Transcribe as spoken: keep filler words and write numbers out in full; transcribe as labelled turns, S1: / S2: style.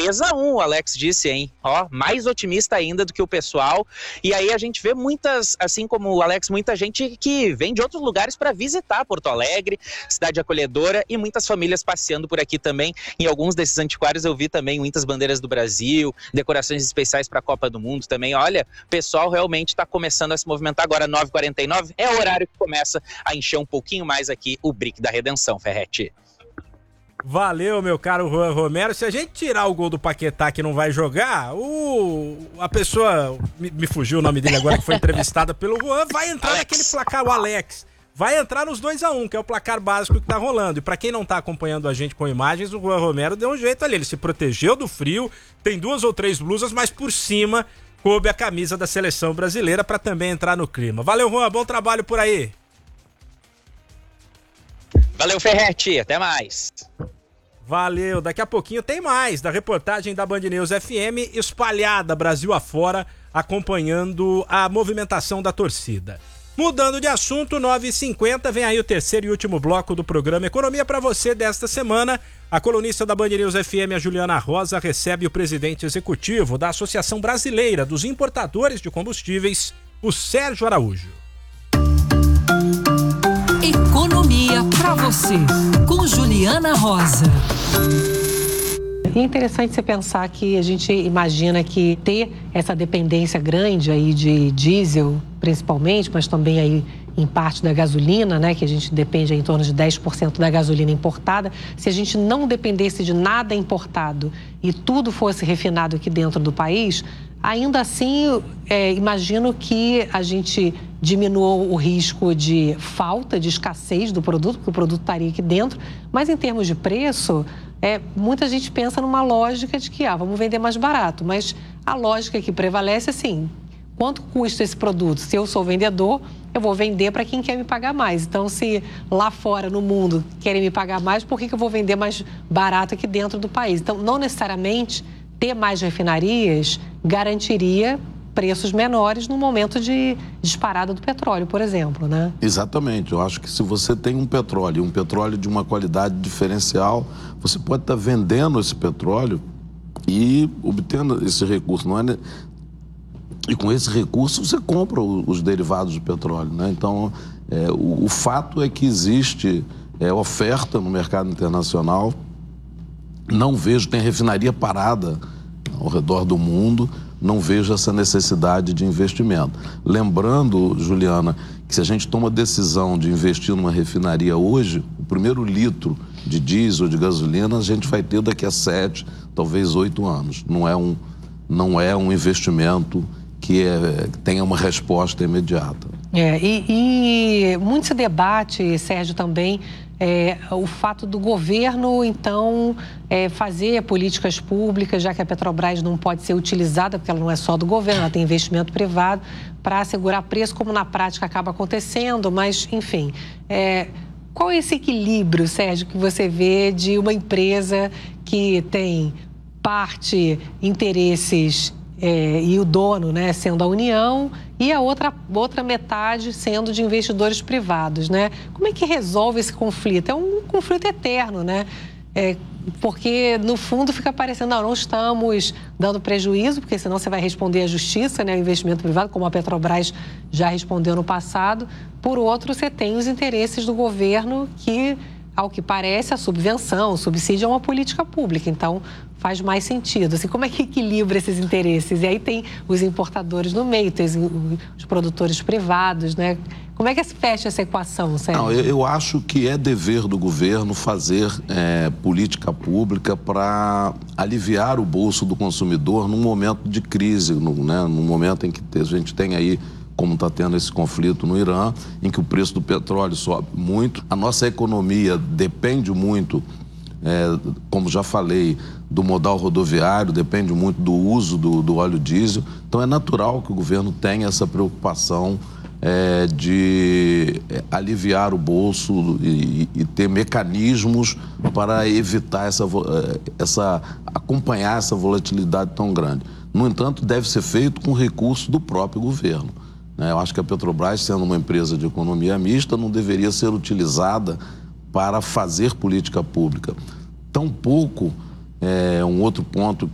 S1: três a um, o Alex disse, hein? Ó, mais otimista ainda do que o pessoal. E aí a gente vê muitas, assim como o Alex, muita gente que vem de outros lugares para visitar Porto Alegre, cidade acolhedora, e muitas famílias passeando por aqui também. Em alguns desses antiquários eu vi também muitas bandeiras do Brasil, decorações especiais para a Copa do Mundo também. Olha, o pessoal realmente está começando a se movimentar. Agora nove e quarenta e nove é o horário que começa a encher um pouquinho mais aqui o Brick da Redenção, Ferretti.
S2: Valeu, meu caro Juan Romero. Se a gente tirar o gol do Paquetá que não vai jogar, o... a pessoa, me, me fugiu o nome dele agora, que foi entrevistada pelo Juan, vai entrar Alex. naquele placar, o Alex. Vai entrar nos dois a um, que é o placar básico que tá rolando. E pra quem não tá acompanhando a gente com imagens, o Juan Romero deu um jeito ali. Ele se protegeu do frio, tem duas ou três blusas, mas por cima coube a camisa da seleção brasileira pra também entrar no clima. Valeu, Juan, bom trabalho por aí.
S1: Valeu, Ferretti, até mais.
S2: Valeu, daqui a pouquinho tem mais da reportagem da Band News F M espalhada Brasil afora, acompanhando a movimentação da torcida. Mudando de assunto, nove e cinquenta, vem aí o terceiro e último bloco do programa Economia para você desta semana. A colunista da Band News F M, a Juliana Rosa, recebe o presidente executivo da Associação Brasileira dos Importadores de Combustíveis, o Sérgio Araújo.
S3: Economia para você, com Juliana Rosa.
S4: É interessante você pensar que a gente imagina que ter essa dependência grande aí de diesel, principalmente, mas também aí em parte da gasolina, né, que a gente depende aí em torno de dez por cento da gasolina importada. Se a gente não dependesse de nada importado e tudo fosse refinado aqui dentro do país, ainda assim, é, imagino que a gente diminuiu o risco de falta, de escassez do produto, porque o produto estaria aqui dentro, mas em termos de preço, é, muita gente pensa numa lógica de que ah, vamos vender mais barato, mas a lógica que prevalece é assim, quanto custa esse produto? Se eu sou vendedor, eu vou vender para quem quer me pagar mais. Então, se lá fora, no mundo, querem me pagar mais, por que que eu vou vender mais barato aqui dentro do país? Então, não necessariamente ter mais refinarias garantiria preços menores no momento de disparada do petróleo, por exemplo, né?
S5: Exatamente. Eu acho que se você tem um petróleo, um petróleo de uma qualidade diferencial, você pode estar vendendo esse petróleo e obtendo esse recurso. Não é... E com esse recurso você compra os derivados do petróleo, né? Então, é, o, o fato é que existe é, oferta no mercado internacional. Não vejo, tem refinaria parada ao redor do mundo, não vejo essa necessidade de investimento. Lembrando, Juliana, que se a gente toma a decisão de investir numa refinaria hoje, o primeiro litro de diesel, de gasolina, a gente vai ter daqui a sete, talvez oito anos. Não é um, não é um investimento que, é, que tenha uma resposta imediata.
S4: É, e, e muito se debate, Sérgio, também é, o fato do governo, então, é, fazer políticas públicas, já que a Petrobras não pode ser utilizada, porque ela não é só do governo, ela tem investimento privado, para assegurar preço, como na prática acaba acontecendo, mas, enfim, é, qual é esse equilíbrio, Sérgio, que você vê de uma empresa que tem parte interesses É, e o dono, né, sendo a União, e a outra, outra metade sendo de investidores privados, né? Como é que resolve esse conflito? É um conflito eterno, né? É, porque, no fundo, fica parecendo, não, não estamos dando prejuízo, porque senão você vai responder à justiça, né, o investimento privado, como a Petrobras já respondeu no passado. Por outro, você tem os interesses do governo que, ao que parece, a subvenção, o subsídio é uma política pública, então faz mais sentido. Assim, como é que equilibra esses interesses? E aí tem os importadores no meio, tem os produtores privados, né? Como é que se fecha essa equação, Sérgio?
S5: Não, eu, eu acho que é dever do governo fazer é, política pública para aliviar o bolso do consumidor num momento de crise, no, né? Num momento em que a gente tem aí, como está tendo esse conflito no Irã, em que o preço do petróleo sobe muito. A nossa economia depende muito, é, como já falei, do modal rodoviário, depende muito do uso do, do óleo diesel. Então é natural que o governo tenha essa preocupação é, de aliviar o bolso e, e ter mecanismos para evitar essa, essa, acompanhar essa volatilidade tão grande. No entanto, deve ser feito com recurso do próprio governo. Eu acho que a Petrobras, sendo uma empresa de economia mista, não deveria ser utilizada para fazer política pública. Tampouco, é, um outro ponto